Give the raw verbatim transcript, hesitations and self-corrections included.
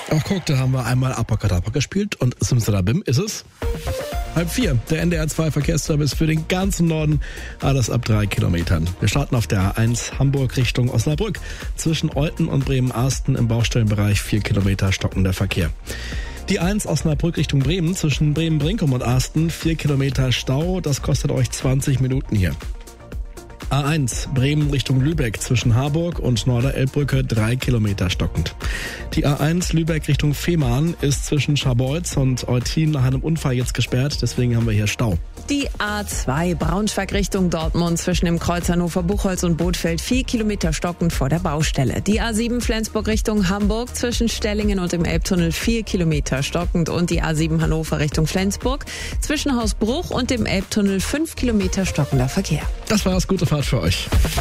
Ach guck, da haben wir einmal Abracadabra gespielt und Simsalabim ist es halb vier. Der N D R zwei Verkehrsservice für den ganzen Norden, alles ab drei Kilometern. Wir starten auf der A eins Hamburg Richtung Osnabrück. Zwischen Olten und Bremen-Arsten im Baustellenbereich vier Kilometer stockender Verkehr. Die eins Osnabrück Richtung Bremen, zwischen Bremen-Brinkum und Arsten vier Kilometer Stau. Das kostet euch zwanzig Minuten hier. A eins Bremen Richtung Lübeck, zwischen Harburg und Norderelbbrücke drei Kilometer stockend. Die A eins Lübeck Richtung Fehmarn ist zwischen Scharbeutz und Eutin nach einem Unfall jetzt gesperrt, deswegen haben wir hier Stau. Die A zwei Braunschweig Richtung Dortmund, zwischen dem Kreuz Hannover-Buchholz und Bothfeld vier Kilometer stockend vor der Baustelle. Die A sieben Flensburg Richtung Hamburg, zwischen Stellingen und dem Elbtunnel vier Kilometer stockend. Und die A sieben Hannover Richtung Flensburg, zwischen Hausbruch und dem Elbtunnel fünf Kilometer stockender Verkehr. Das war's, gute Fahrt für euch.